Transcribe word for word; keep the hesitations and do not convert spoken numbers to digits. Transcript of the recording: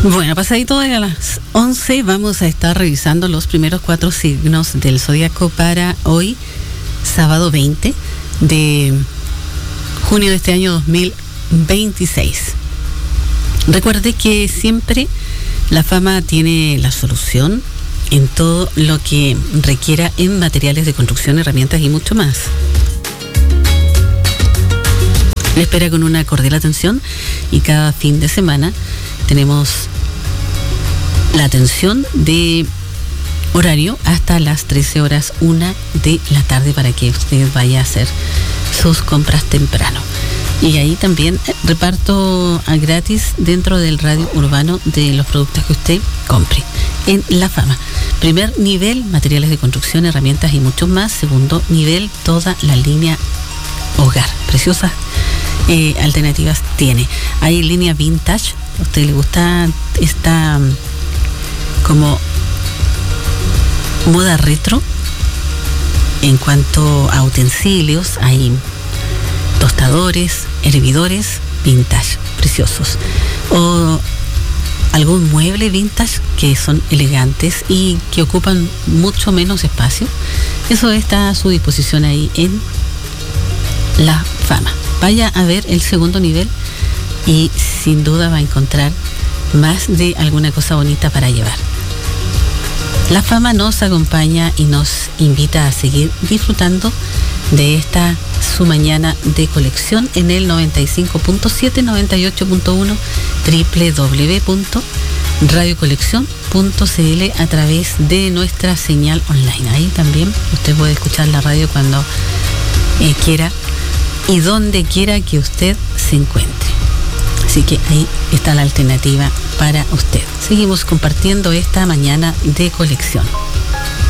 Bueno, pasadito de las once vamos a estar revisando los primeros cuatro signos del zodiaco para hoy, sábado veinte de junio de este año dos mil veintiséis. Recuerde que siempre la fama tiene la solución en todo lo que requiera en materiales de construcción, herramientas y mucho más. Le espera con una cordial atención y cada fin de semana tenemos la atención de horario hasta las trece horas una de la tarde para que usted vaya a hacer sus compras temprano. Y ahí también reparto a gratis dentro del radio urbano de los productos que usted compre en La Fama. Primer nivel, materiales de construcción, herramientas y mucho más. Segundo nivel, toda la línea hogar. Preciosas eh, alternativas tiene. Hay línea vintage. ¿A usted le gusta esta como moda retro? En cuanto a utensilios, hay tostadores, hervidores vintage, preciosos. O algún mueble vintage que son elegantes y que ocupan mucho menos espacio. Eso está a su disposición ahí en La Fama. Vaya a ver el segundo nivel y sin duda va a encontrar más de alguna cosa bonita para llevar. La Fama nos acompaña y nos invita a seguir disfrutando de esta su mañana de colección en el noventa y cinco punto siete, noventa y ocho punto uno, doble u doble u doble u punto radio colección punto c l a través de nuestra señal online. Ahí también usted puede escuchar la radio cuando eh, quiera y donde quiera que usted se encuentre. Así que ahí está la alternativa para usted. Seguimos compartiendo esta mañana de colección.